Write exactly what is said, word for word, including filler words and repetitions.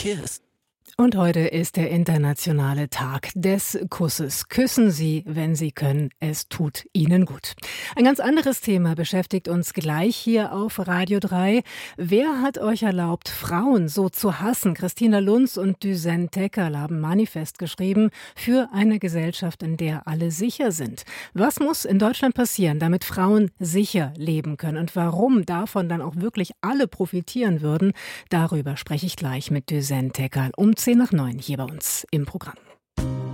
kiss. Und heute ist der internationale Tag des Kusses. Küssen Sie, wenn Sie können. Es tut Ihnen gut. Ein ganz anderes Thema beschäftigt uns gleich hier auf Radio drei. Wer hat euch erlaubt, Frauen so zu hassen? Christina Lunz und Düsen Tekal haben Manifest geschrieben für eine Gesellschaft, in der alle sicher sind. Was muss in Deutschland passieren, damit Frauen sicher leben können? Und warum davon dann auch wirklich alle profitieren würden? Darüber spreche ich gleich mit Düsen Tekal um zehn nach neun hier bei uns im Programm.